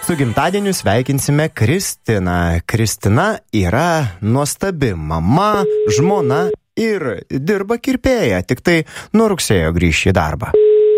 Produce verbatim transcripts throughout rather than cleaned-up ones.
Su gimtadieniu sveikinsime Kristiną. Kristina yra nuostabi mama, žmona ir dirba kirpėja, tik tai nuo rugsėjo grįš į darbą.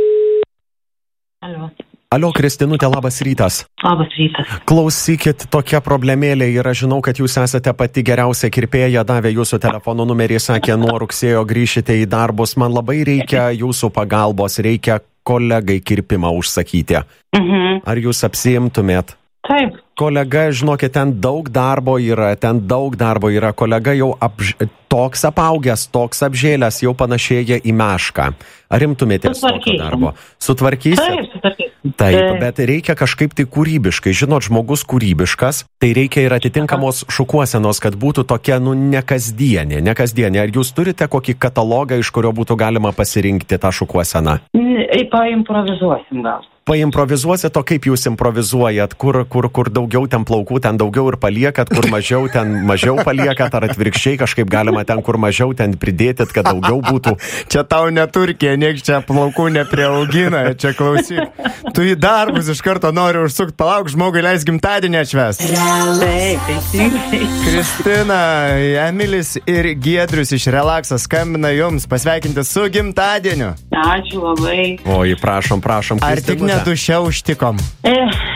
Alio. Alio, Kristinutė, labas rytas. Labas rytas. Klausykit, tokia problemėlė yra, žinau, kad jūs esate pati geriausia kirpėja, davė jūsų telefono numerį, sakė, nuo rugsėjo grįšite į darbus, man labai reikia jūsų pagalbos, reikia kolegai kirpimą užsakyti. Mhm. Ar jūs apsiimtumėt? Taip. Kolega, žinokit, ten daug darbo yra, ten daug darbo yra, kolega jau apž... toks apaugęs, toks apžėlęs, jau panašėja į mešką. Ar imtumėtės tokio darbo? Sutvarkysit? Taip, sutvarkysim. Taip, bet reikia kažkaip tai kūrybiškai. Žinot, žmogus kūrybiškas, tai reikia ir atitinkamos šukuosenos, kad būtų tokia, nu, nekasdienė, nekasdienė. Ar jūs turite kokį katalogą, iš kurio būtų galima pasirinkti tą šukuoseną? Paimprovizuosim gal. Paimprovizuosit, o kaip jūs improvizuojat? Kur, kur, kur daugiau ten plaukų, ten daugiau ir paliekat, kur mažiau, ten mažiau paliekat, ar atvirkščiai kažkaip galima ten, kur mažiau, ten pridėtit, kad daugiau būtų. Čia tau ne Turkija, nieks čia plaukų nepriaugina, čia klausyk. Tu į darbus iš karto nori užsukti, palauk, žmogui leis gimtadienį atšvęst. Taip, teisingai. Kristina, Emilis ir Giedrius iš Relaxo skambina jums pasveikinti su gimtadieniu. Ačiū labai. Oi, prašom, prašom. Ar tik ne duše užtikom? E,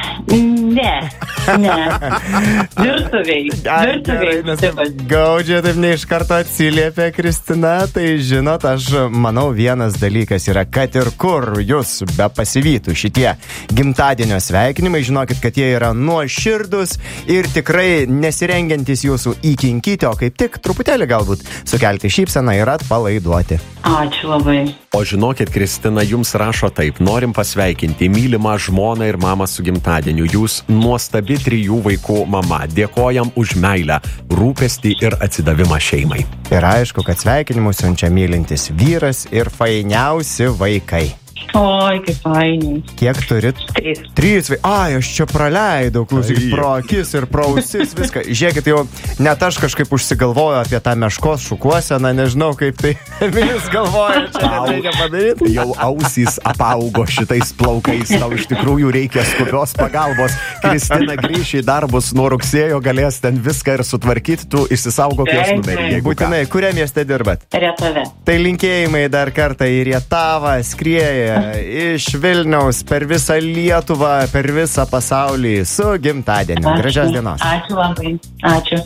ne, ne. Virtuviai. Virtuviai. Gaudžia taip ne iš karto atsiliepė Kristina, tai žinot, aš manau vienas dalykas yra, kad ir kur jūs be pasivytų šitie gimtadienio sveikinimai, žinokit, kad jie yra nuoširdus ir tikrai nesirengiantis jūsų įkinkyti, o kaip tik truputėlį galbūt sukelti šypseną ir atpalaiduoti. Ačiū labai. O žinokit, Kristina, jums rašo taip, norim pasveikinti mylimą žmoną ir mamą su gimtadieniu. Jūs nuostabi trijų vaikų mama. Dėkojam už meilę, rūpestį ir atsidavimą šeimai. Ir aišku, kad sveikinimus siunčia mylintis vyras ir fainiausi vaikai. Oi, kaip fainiai. Kiek turit? Trys. Trys vaikai. Ai, aš čia praleidau, klausykit, pro akis ir pro ausis, viską. Žiūrėkit, jau net aš kažkaip užsigalvoju apie tą meškos šukuoseną, nežinau, kaip tai Emilis galvoja, čia net reikia padaryti. Jau ausys apaugo šitais plaukais, tau iš tikrųjų reikia skubios pagalbos. Kristina grįš į darbus nuo rugsėjo, galės ten viską ir sutvarkyti, tu išsisaugok jos numerį. Būtinai, kuriam mieste dirbat? Rietave. Tai linkėjimai dar kartą į Rietavą, skrieja iš Vilniaus per visą Lietuvą, per visą pasaulį su gimtadieniu. Gražios dienos. Ačiū labai. Ačiū.